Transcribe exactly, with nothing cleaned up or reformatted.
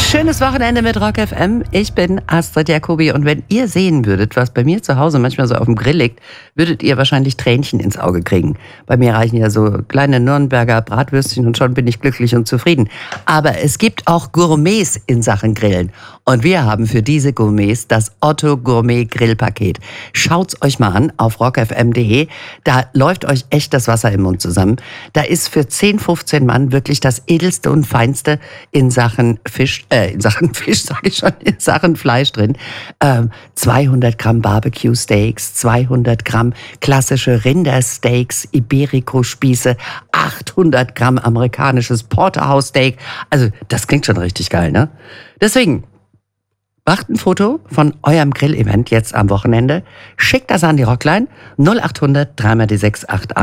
Schönes Wochenende mit Rock F M. Ich bin Astrid Jacobi und wenn ihr sehen würdet, was bei mir zu Hause manchmal so auf dem Grill liegt, würdet ihr wahrscheinlich Tränchen ins Auge kriegen. Bei mir reichen ja so kleine Nürnberger Bratwürstchen und schon bin ich glücklich und zufrieden. Aber es gibt auch Gourmets in Sachen Grillen. Und wir haben für diese Gourmets das Otto Gourmet Grillpaket. Schaut's euch mal an auf rock f m punkt d e. Da läuft euch echt das Wasser im Mund zusammen. Da ist für zehn, fünfzehn Mann wirklich das Edelste und Feinste in Sachen Fisch, äh, in Sachen Fisch, sage ich schon, in Sachen Fleisch drin. Ähm, zweihundert Gramm Barbecue Steaks, zweihundert Gramm klassische Rindersteaks, Iberico-Spieße, achthundert Gramm amerikanisches Porterhouse Steak. Also, das klingt schon richtig geil, ne? Deswegen, macht ein Foto von eurem Grillevent jetzt am Wochenende, schickt das an die Rockline null acht hundert drei mal die sechs acht acht.